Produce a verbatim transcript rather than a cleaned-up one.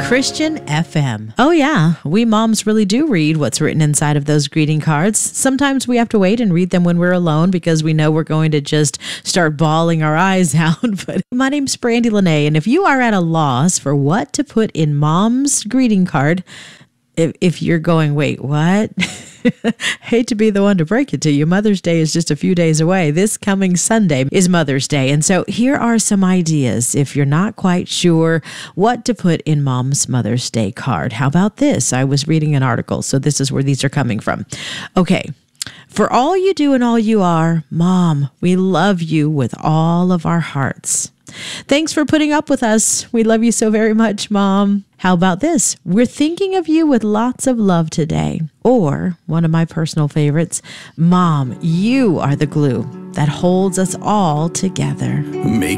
Christian F M. Oh yeah, we moms really do read what's written inside of those greeting cards. Sometimes we have to wait and read them when we're alone because we know we're going to just start bawling our eyes out. But my name's Brandy Lene, and if you are at a loss for what to put in mom's greeting card, if, if you're going, wait, what? Hate to be the one to break it to you. Mother's Day is just a few days away. This coming Sunday is Mother's Day. And so here are some ideas if you're not quite sure what to put in mom's Mother's Day card. How about this? I was reading an article, so this is where these are coming from. Okay. For all you do and all you are, Mom, we love you with all of our hearts. Thanks for putting up with us. We love you so very much, Mom. How about this? We're thinking of you with lots of love today. Or, one of my personal favorites, Mom, you are the glue that holds us all together. Make